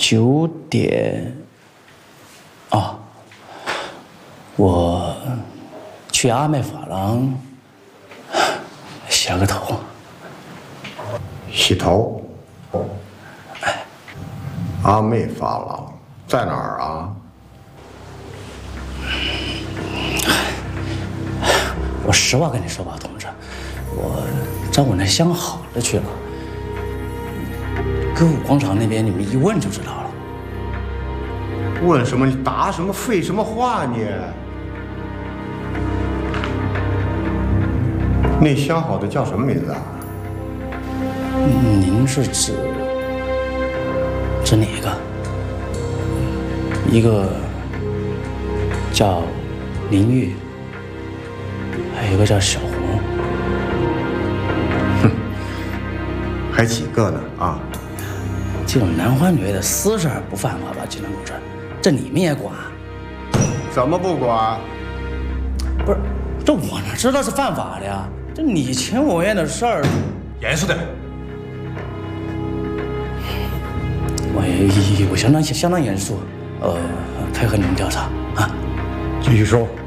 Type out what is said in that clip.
9点。哦，我去阿妹发廊洗了个头。 洗头？ 哎， 阿妹发廊在哪儿啊？ 我实话跟你说吧，同志，我找我那相好的去了。歌舞广场那边，你们一问就知道了。 问什么？你答什么？废什么话你？那相好的叫什么名字啊？ 您是指哪个？一个叫林玉，还有一个叫小红。 哼，还几个呢啊？ 这种男欢女爱的私事不犯法吧，金城同志？这你们也管？ 怎么不管？ 不是，这我哪知道是犯法的呀？这你情我愿的事儿， 严肃点。 我相当严肃，配合你们调查啊。 继续说。